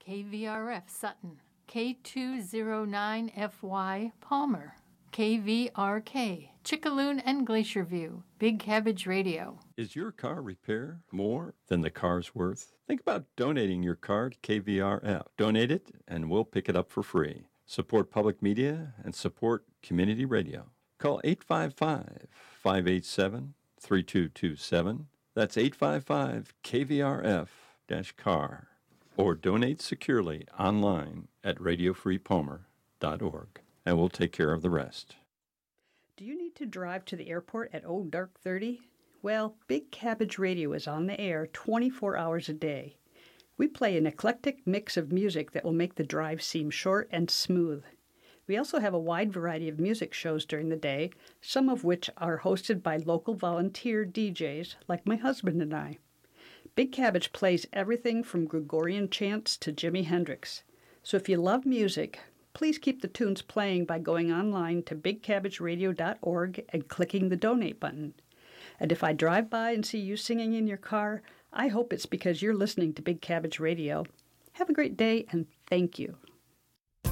KVRF Sutton, K209FY Palmer, KVRK Chickaloon and Glacier View, Big Cabbage Radio. Is your car repair more than the car's worth? Think about donating your car to KVRF. Donate it and we'll pick it up for free. Support public media and support community radio. Call 855-587-3227. That's 855-KVRF-CAR. Or donate securely online at radiofreepalmer.org. And we'll take care of the rest. Do you need to drive to the airport at Old Dark 30? Well, Big Cabbage Radio is on the air 24 hours a day. We play an eclectic mix of music that will make the drive seem short and smooth. We also have a wide variety of music shows during the day, some of which are hosted by local volunteer DJs like my husband and I. Big Cabbage plays everything from Gregorian chants to Jimi Hendrix. So if you love music, please keep the tunes playing by going online to bigcabbageradio.org and clicking the donate button. And if I drive by and see you singing in your car, I hope it's because you're listening to Big Cabbage Radio. Have a great day, and thank you.